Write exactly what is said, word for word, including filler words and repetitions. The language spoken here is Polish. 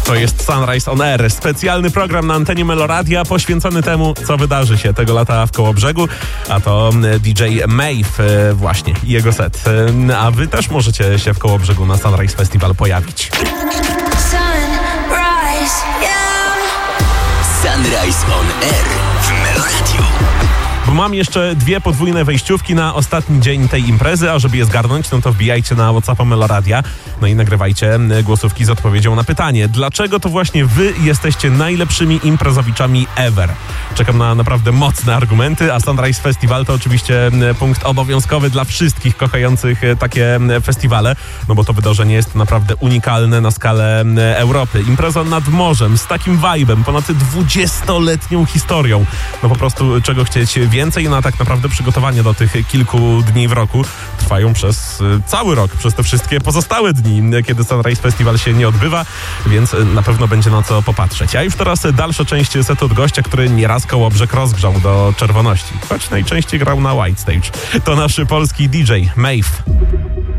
To jest Sunrise on Air, specjalny program na antenie Meloradia poświęcony temu, co wydarzy się tego lata w Kołobrzegu, a to D J Maeve właśnie i jego set. A wy też możecie się w Kołobrzegu na Sunrise Festival pojawić. Sunrise, yeah. Sunrise on Air w Meloradiu. Bo mam jeszcze dwie podwójne wejściówki na ostatni dzień tej imprezy, a żeby je zgarnąć, no to wbijajcie na WhatsAppa Meloradia, no i nagrywajcie głosówki z odpowiedzią na pytanie, dlaczego to właśnie wy jesteście najlepszymi imprezowiczami ever. Czekam na naprawdę mocne argumenty, a Sunrise Festival to oczywiście punkt obowiązkowy dla wszystkich kochających takie festiwale, no bo to wydarzenie jest naprawdę unikalne na skalę Europy. Impreza nad morzem, z takim vibe'em, ponad dwudziestoletnią historią. No po prostu czego chcieć więcej, no a tak naprawdę przygotowania do tych kilku dni w roku trwają przez cały rok, przez te wszystkie pozostałe dni, kiedy Sunrise Festival się nie odbywa, więc na pewno będzie na co popatrzeć. A już teraz dalsza część setu od gościa, który nieraz Kołobrzeg rozgrzał do czerwoności, choć najczęściej grał na White Stage. To nasz polski D J Maeve.